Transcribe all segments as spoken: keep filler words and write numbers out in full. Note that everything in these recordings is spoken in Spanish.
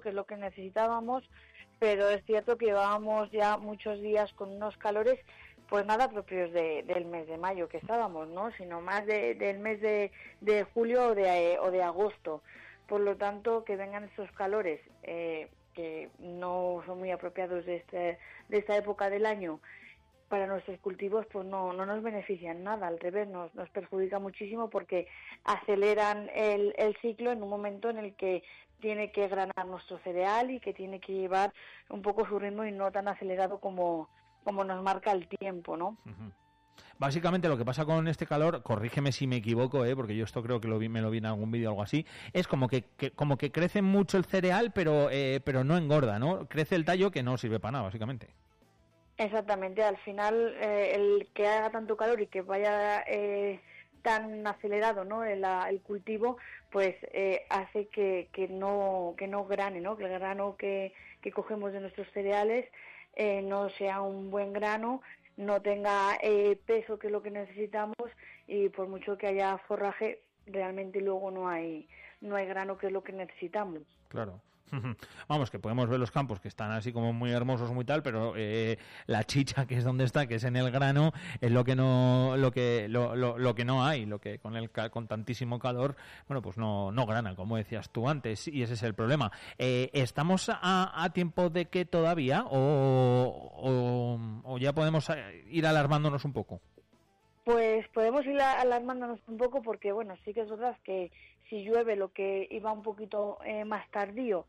que es lo que necesitábamos, pero es cierto que llevábamos ya muchos días con unos calores, pues nada propios de, del mes de mayo que estábamos, ¿no? Sino más de, del mes de, de julio o de, o de agosto. Por lo tanto, que vengan estos calores eh, que no son muy apropiados de, este, de esta época del año, para nuestros cultivos pues no, no nos benefician nada, al revés, nos, nos perjudica muchísimo porque aceleran el, el ciclo en un momento en el que tiene que granar nuestro cereal y que tiene que llevar un poco su ritmo y no tan acelerado como, como nos marca el tiempo, ¿no? Uh-huh. Básicamente lo que pasa con este calor, corrígeme si me equivoco, ¿eh? Porque yo esto creo que lo vi, me lo vi en algún vídeo o algo así, es como que, que como que crece mucho el cereal, pero eh, pero no engorda, ¿no? Crece el tallo que no sirve para nada, básicamente. Exactamente, al final eh, el que haga tanto calor y que vaya eh, tan acelerado, ¿no? el, el cultivo, pues eh, hace que, que no que no grane, ¿no? Que el grano que, que cogemos de nuestros cereales eh, no sea un buen grano, no tenga eh, peso, que es lo que necesitamos, y por mucho que haya forraje, realmente luego no hay no hay grano, que es lo que necesitamos. Claro. Vamos, que podemos ver los campos que están así como muy hermosos, muy tal, pero eh, la chicha, que es donde está, que es en el grano, es lo que no lo que lo, lo, lo que no hay, lo que con el con tantísimo calor, bueno, pues no no grana, como decías tú antes, y ese es el problema. Eh, ¿Estamos a, a tiempo de que todavía o, o, o ya podemos ir alarmándonos un poco? Pues podemos ir alarmándonos un poco porque, bueno, sí que es verdad que si llueve lo que iba un poquito eh, más tardío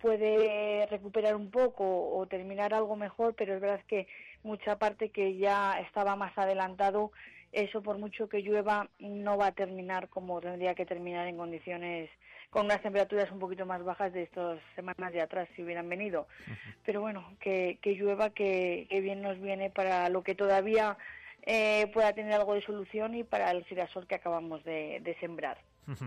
puede recuperar un poco o terminar algo mejor, pero es verdad que mucha parte que ya estaba más adelantado, eso por mucho que llueva no va a terminar como tendría que terminar en condiciones con unas temperaturas un poquito más bajas de estas semanas de atrás si hubieran venido. Uh-huh. Pero bueno, que, que llueva, que, que bien nos viene para lo que todavía Eh, pueda tener algo de solución y para el girasol que acabamos de, de sembrar.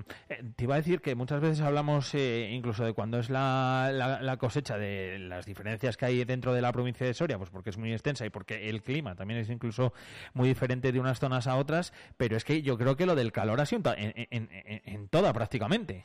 Te iba a decir que muchas veces hablamos eh, incluso de cuando es la, la, la cosecha, de las diferencias que hay dentro de la provincia de Soria, pues porque es muy extensa y porque el clima también es incluso muy diferente de unas zonas a otras, pero es que yo creo que lo del calor ha sido en, en, en, en toda prácticamente.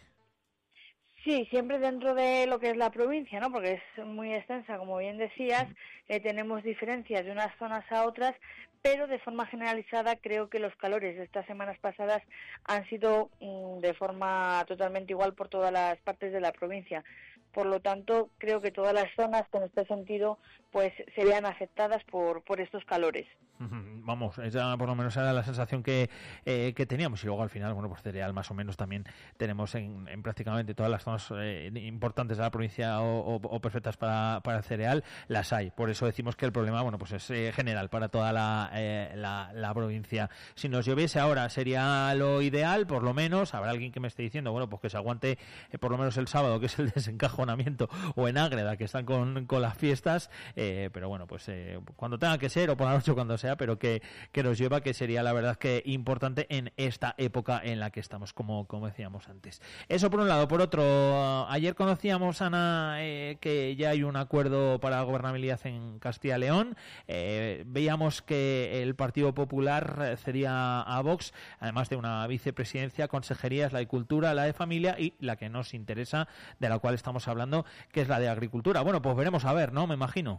Sí, siempre dentro de lo que es la provincia, ¿no? Porque es muy extensa, como bien decías, eh, tenemos diferencias de unas zonas a otras, pero de forma generalizada creo que los calores de estas semanas pasadas han sido mm, de forma totalmente igual por todas las partes de la provincia. Por lo tanto, creo que todas las zonas, en este sentido, pues se vean afectadas por, por estos calores. Vamos, esa por lo menos era la sensación que, eh, que teníamos, y luego al final, bueno, pues cereal más o menos también tenemos en, en prácticamente todas las zonas eh, importantes de la provincia o, o, o perfectas para, para el cereal, las hay. Por eso decimos que el problema, bueno, pues es eh, general para toda la, eh, la, la provincia. Si nos lloviese ahora sería lo ideal, por lo menos. Habrá alguien que me esté diciendo, bueno, pues que se aguante eh, por lo menos el sábado, que es el desencajonamiento, o en Ágreda, que están con, con las fiestas, eh, pero bueno, pues eh, cuando tenga que ser, o por la noche cuando sea, pero que, que nos lleva, que sería la verdad que importante en esta época en la que estamos, como, como decíamos antes. Eso por un lado. Por otro, ayer conocíamos, Ana, eh, que ya hay un acuerdo para la gobernabilidad en Castilla y León. Eh, veíamos que el Partido Popular cedía a Vox, además de una vicepresidencia, consejerías, la de Cultura, la de Familia y la que nos interesa, de la cual estamos hablando, que es la de Agricultura. Bueno, pues veremos a ver, ¿no? Me imagino.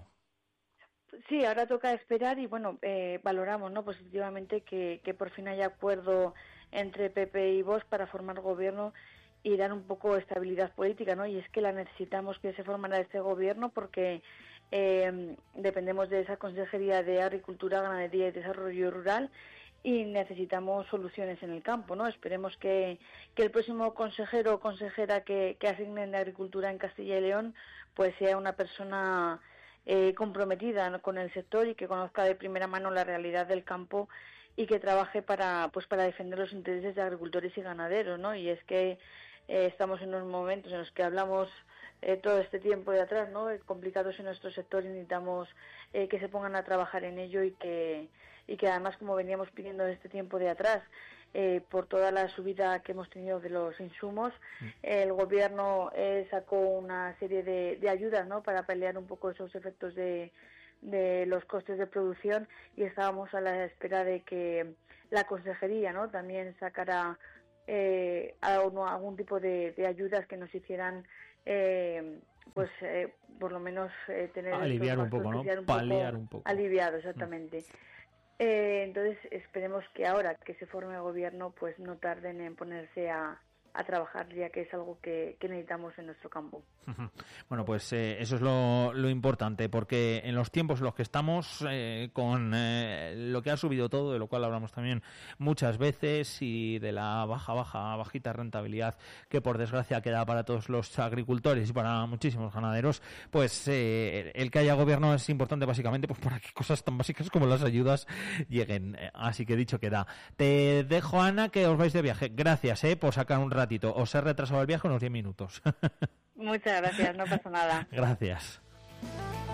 Sí, ahora toca esperar y bueno, eh, valoramos, ¿no? Positivamente que, que por fin haya acuerdo entre P P y Vox para formar gobierno y dar un poco de estabilidad política, ¿no? Y es que la necesitamos, que se formara este gobierno, porque eh, dependemos de esa Consejería de Agricultura, Ganadería y Desarrollo Rural y necesitamos soluciones en el campo, ¿no? Esperemos que, que el próximo consejero o consejera que, que asignen de Agricultura en Castilla y León pues sea una persona Eh, comprometida, ¿no?, con el sector y que conozca de primera mano la realidad del campo y que trabaje para pues para defender los intereses de agricultores y ganaderos, ¿no? Y es que eh, estamos en unos momentos en los que hablamos eh, todo este tiempo de atrás, ¿no?, complicados en nuestro sector, y necesitamos eh, que se pongan a trabajar en ello y que y que además, como veníamos pidiendo desde este tiempo de atrás, Eh, por toda la subida que hemos tenido de los insumos, eh, el gobierno eh, sacó una serie de, de ayudas, ¿no?, para paliar un poco esos efectos de, de los costes de producción, y estábamos a la espera de que la consejería, ¿no?, también sacara eh, algún, algún tipo de, de ayudas que nos hicieran eh, pues eh, por lo menos eh, tener aliviar un poco, ¿no? Un Paliar poco un poco. Aliviado, exactamente. Mm. Eh, entonces esperemos que ahora que se forme el gobierno, pues no tarden en ponerse a a trabajar, ya que es algo que, que necesitamos en nuestro campo. Bueno, pues eh, eso es lo, lo importante, porque en los tiempos en los que estamos, eh, con eh, lo que ha subido todo, de lo cual hablamos también muchas veces, y de la baja, baja, bajita rentabilidad que por desgracia queda para todos los agricultores y para muchísimos ganaderos, pues eh, el que haya gobierno es importante básicamente pues para que cosas tan básicas como las ayudas lleguen. Así que dicho queda. Te dejo, Ana, que os vais de viaje. Gracias eh, por sacar un ratito. Os he retrasado el viaje unos diez minutos. Muchas gracias, no pasa nada. Gracias.